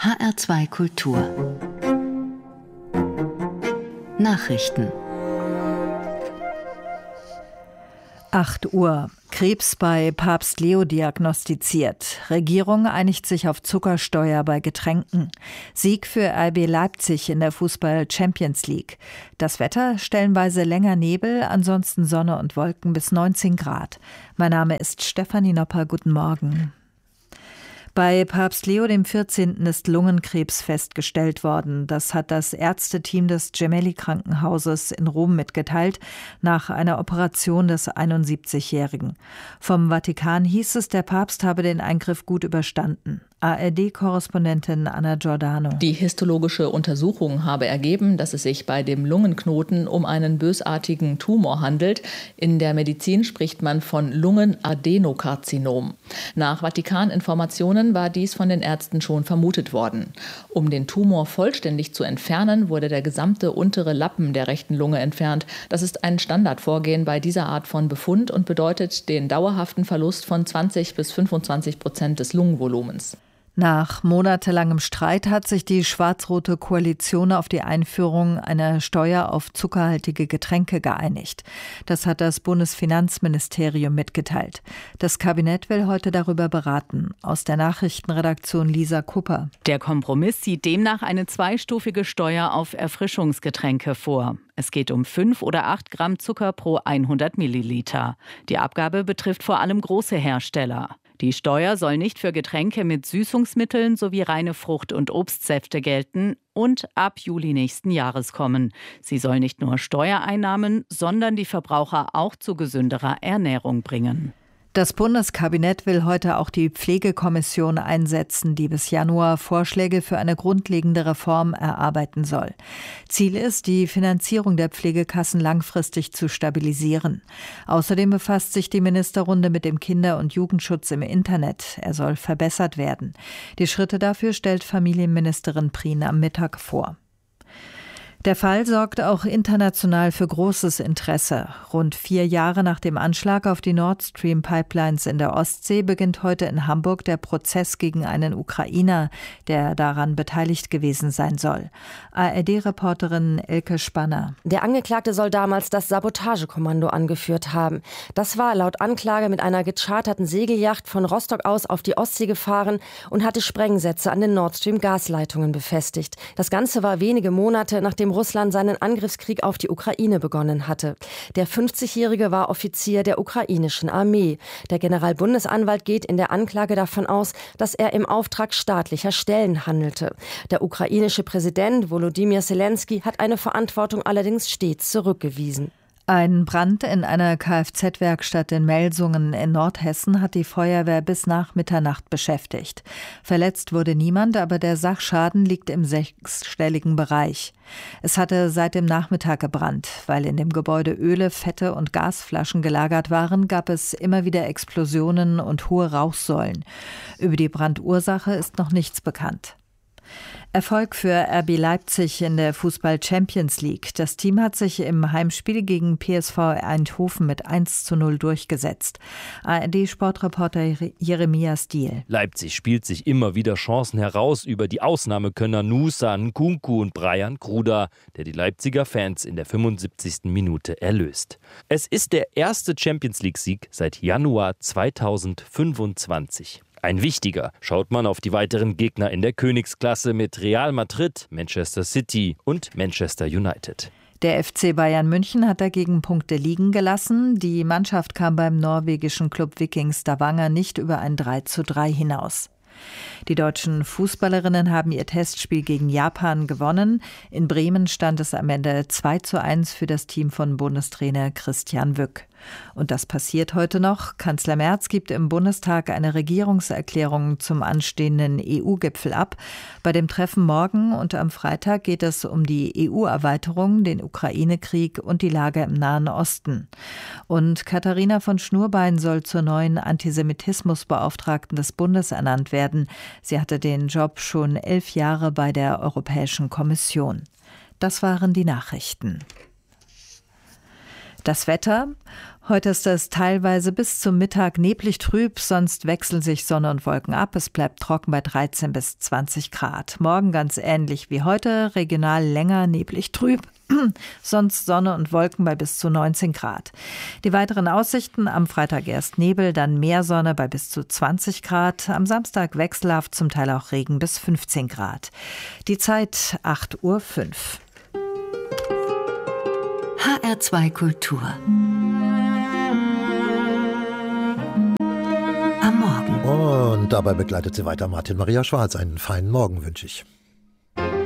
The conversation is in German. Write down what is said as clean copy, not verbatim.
HR2 Kultur Nachrichten 8 Uhr. Krebs bei Papst Leo diagnostiziert. Regierung einigt sich auf Zuckersteuer bei Getränken. Sieg für RB Leipzig in der Fußball-Champions League. Das Wetter stellenweise länger Nebel, ansonsten Sonne und Wolken bis 19 Grad. Mein Name ist Stefanie Nopper. Guten Morgen. Bei Papst Leo XIV. Ist Lungenkrebs festgestellt worden. Das hat das Ärzteteam des Gemelli-Krankenhauses in Rom mitgeteilt, nach einer Operation des 71-Jährigen. Vom Vatikan hieß es, der Papst habe den Eingriff gut überstanden. ARD-Korrespondentin Anna Giordano. Die histologische Untersuchung habe ergeben, dass es sich bei dem Lungenknoten um einen bösartigen Tumor handelt. In der Medizin spricht man von Lungenadenokarzinom. Nach Vatikaninformationen war dies von den Ärzten schon vermutet worden. Um den Tumor vollständig zu entfernen, wurde der gesamte untere Lappen der rechten Lunge entfernt. Das ist ein Standardvorgehen bei dieser Art von Befund und bedeutet den dauerhaften Verlust von 20-25% des Lungenvolumens. Nach monatelangem Streit hat sich die schwarz-rote Koalition auf die Einführung einer Steuer auf zuckerhaltige Getränke geeinigt. Das hat das Bundesfinanzministerium mitgeteilt. Das Kabinett will heute darüber beraten. Aus der Nachrichtenredaktion Lisa Kupper. Der Kompromiss sieht demnach eine zweistufige Steuer auf Erfrischungsgetränke vor. Es geht um 5 oder 8 Gramm Zucker pro 100 Milliliter. Die Abgabe betrifft vor allem große Hersteller. Die Steuer soll nicht für Getränke mit Süßungsmitteln sowie reine Frucht- und Obstsäfte gelten und ab Juli nächsten Jahres kommen. Sie soll nicht nur Steuereinnahmen, sondern die Verbraucher auch zu gesünderer Ernährung bringen. Das Bundeskabinett will heute auch die Pflegekommission einsetzen, die bis Januar Vorschläge für eine grundlegende Reform erarbeiten soll. Ziel ist, die Finanzierung der Pflegekassen langfristig zu stabilisieren. Außerdem befasst sich die Ministerrunde mit dem Kinder- und Jugendschutz im Internet. Er soll verbessert werden. Die Schritte dafür stellt Familienministerin Prien am Mittag vor. Der Fall sorgt auch international für großes Interesse. Rund 4 Jahre nach dem Anschlag auf die Nord Stream Pipelines in der Ostsee beginnt heute in Hamburg der Prozess gegen einen Ukrainer, der daran beteiligt gewesen sein soll. ARD-Reporterin Elke Spanner. Der Angeklagte soll damals das Sabotagekommando angeführt haben. Das war laut Anklage mit einer gecharterten Segelyacht von Rostock aus auf die Ostsee gefahren und hatte Sprengsätze an den Nord Stream Gasleitungen befestigt. Das Ganze war wenige Monate nachdem Russland seinen Angriffskrieg auf die Ukraine begonnen hatte. Der 50-Jährige war Offizier der ukrainischen Armee. Der Generalbundesanwalt geht in der Anklage davon aus, dass er im Auftrag staatlicher Stellen handelte. Der ukrainische Präsident Volodymyr Zelensky hat eine Verantwortung allerdings stets zurückgewiesen. Ein Brand in einer Kfz-Werkstatt in Melsungen in Nordhessen hat die Feuerwehr bis nach Mitternacht beschäftigt. Verletzt wurde niemand, aber der Sachschaden liegt im 6-stelligen Bereich. Es hatte seit dem Nachmittag gebrannt. Weil in dem Gebäude Öle, Fette und Gasflaschen gelagert waren, gab es immer wieder Explosionen und hohe Rauchsäulen. Über die Brandursache ist noch nichts bekannt. Erfolg für RB Leipzig in der Fußball-Champions League. Das Team hat sich im Heimspiel gegen PSV Eindhoven mit 1:0 durchgesetzt. ARD-Sportreporter Jeremias Diel. Leipzig spielt sich immer wieder Chancen heraus über die Ausnahmekönner Nusa, Nkunku und Brian Kruder, der die Leipziger Fans in der 75. Minute erlöst. Es ist der erste Champions-League-Sieg seit Januar 2025. Ein wichtiger, schaut man auf die weiteren Gegner in der Königsklasse mit Real Madrid, Manchester City und Manchester United. Der FC Bayern München hat dagegen Punkte liegen gelassen. Die Mannschaft kam beim norwegischen Club Viking Stavanger nicht über ein 3:3 hinaus. Die deutschen Fußballerinnen haben ihr Testspiel gegen Japan gewonnen. In Bremen stand es am Ende 2:1 für das Team von Bundestrainer Christian Wück. Und das passiert heute noch. Kanzler Merz gibt im Bundestag eine Regierungserklärung zum anstehenden EU-Gipfel ab. Bei dem Treffen morgen und am Freitag geht es um die EU-Erweiterung, den Ukraine-Krieg und die Lage im Nahen Osten. Und Katharina von Schnurbein soll zur neuen Antisemitismusbeauftragten des Bundes ernannt werden. Sie hatte den Job schon 11 Jahre bei der Europäischen Kommission. Das waren die Nachrichten. Das Wetter. Heute ist es teilweise bis zum Mittag neblig trüb, sonst wechseln sich Sonne und Wolken ab. Es bleibt trocken bei 13 bis 20 Grad. Morgen ganz ähnlich wie heute, regional länger neblig trüb, sonst Sonne und Wolken bei bis zu 19 Grad. Die weiteren Aussichten: am Freitag erst Nebel, dann mehr Sonne bei bis zu 20 Grad. Am Samstag wechselhaft, zum Teil auch Regen bis 15 Grad. Die Zeit 8:05 Uhr. HR2 Kultur. Am Morgen. Und dabei begleitet sie weiter Martin Maria Schwarz. Einen feinen Morgen wünsche ich.